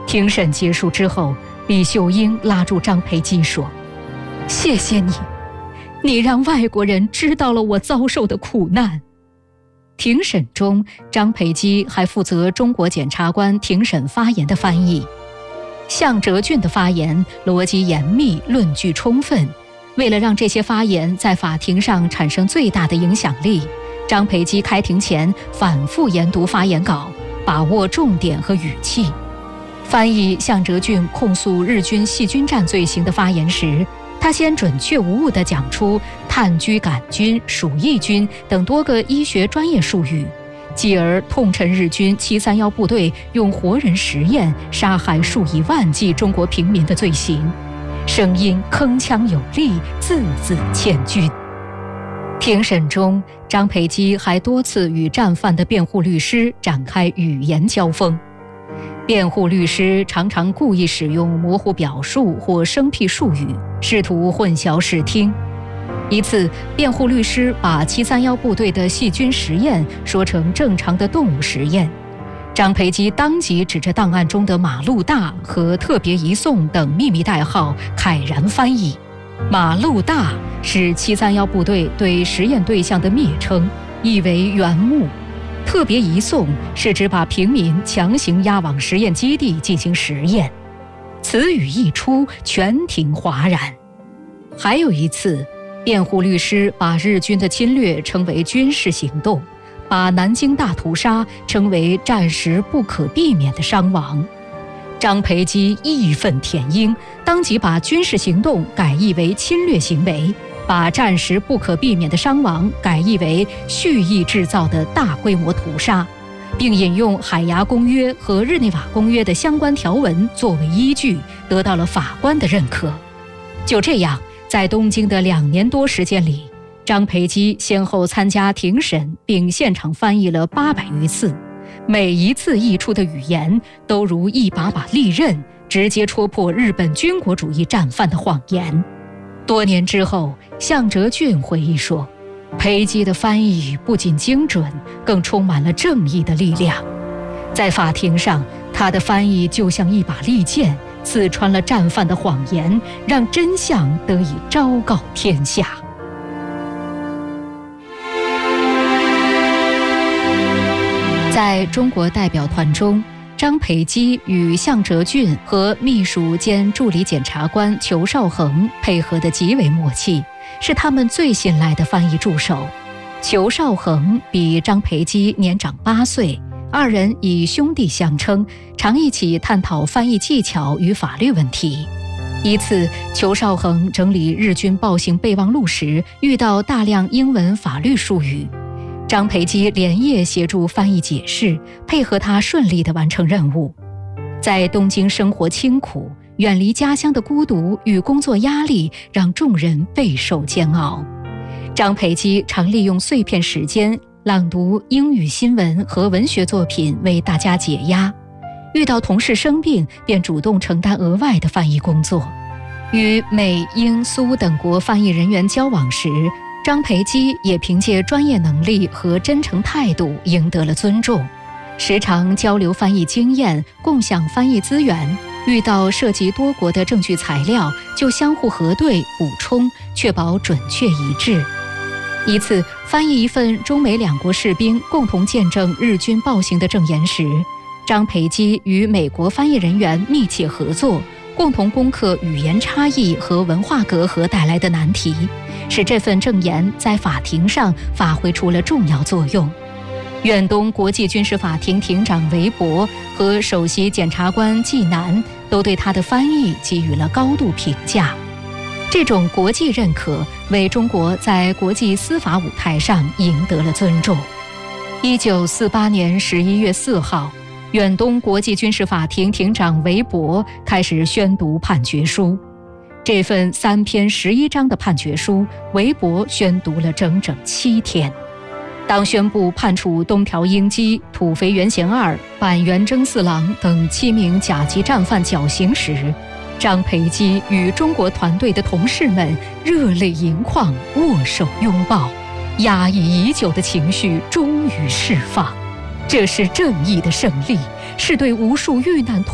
庭审结束之后，李秀英拉住张培基说：“谢谢你，你让外国人知道了我遭受的苦难。”庭审中，张培基还负责中国检察官庭审发言的翻译。项哲俊的发言逻辑严密，论据充分。为了让这些发言在法庭上产生最大的影响力，张培基开庭前反复研读发言稿，把握重点和语气。翻译项哲俊控诉日军细菌战罪行的发言时，他先准确无误地讲出炭疽杆菌、鼠疫菌等多个医学专业术语，继而痛陈日军731部队用活人实验杀害数以万计中国平民的罪行，声音铿锵有力，字字千钧。庭审中，张培基还多次与战犯的辩护律师展开语言交锋。辩护律师常常故意使用模糊表述或生僻术语，试图混淆视听。一次，辩护律师把731部队的细菌实验说成正常的动物实验，张培基当即指着档案中的马路大和特别移送等秘密代号慨然翻译。马路大是731部队对实验对象的蔑称，意为原木。特别移送是指把平民强行押往实验基地进行实验。此语一出，全庭哗然。还有一次，辩护律师把日军的侵略称为军事行动，把南京大屠杀称为战时不可避免的伤亡。张培基义愤填膺，当即把军事行动改译为侵略行为，把战时不可避免的伤亡改译为蓄意制造的大规模屠杀，并引用海牙公约和日内瓦公约的相关条文作为依据，得到了法官的认可。就这样，在东京的2年多时间里，张培基先后参加庭审，并现场翻译了800余次，每一次译出的语言都如一把把利刃，直接戳破日本军国主义战犯的谎言。多年之后，项哲俊回忆说，培基的翻译不仅精准，更充满了正义的力量。在法庭上，他的翻译就像一把利剑，刺穿了战犯的谎言，让真相得以昭告天下。在中国代表团中，张培基与项哲俊和秘书兼助理检察官裘绍恒配合得极为默契，是他们最信赖的翻译助手。裘绍恒比张培基年长8岁，二人以兄弟相称，常一起探讨翻译技巧与法律问题。一次，裘绍恒整理日军暴行备忘录时，遇到大量英文法律术语。张培基连夜协助翻译解释，配合他顺利地完成任务。在东京生活清苦，远离家乡的孤独与工作压力让众人备受煎熬。张培基常利用碎片时间朗读英语新闻和文学作品为大家解压，遇到同事生病便主动承担额外的翻译工作。与美、英、苏等国翻译人员交往时，张培基也凭借专业能力和真诚态度赢得了尊重，时常交流翻译经验，共享翻译资源，遇到涉及多国的证据材料就相互核对补充，确保准确一致。一次翻译一份中美2国士兵共同见证日军暴行的证言时，张培基与美国翻译人员密切合作，共同攻克语言差异和文化隔阂带来的难题，使这份证言在法庭上发挥出了重要作用。远东国际军事法庭庭长韦伯和首席检察官纪南都对他的翻译给予了高度评价。这种国际认可为中国在国际司法舞台上赢得了尊重。1948年11月4号，远东国际军事法庭庭长韦伯开始宣读判决书。这份3篇11章的判决书，韦伯宣读了整整7天。当宣布判处东条英机、土肥原贤二、板垣征四郎等7名甲级战犯绞刑时，张培基与中国团队的同事们热泪盈眶，握手拥抱，压抑已久的情绪终于释放。这是正义的胜利，是对无数遇难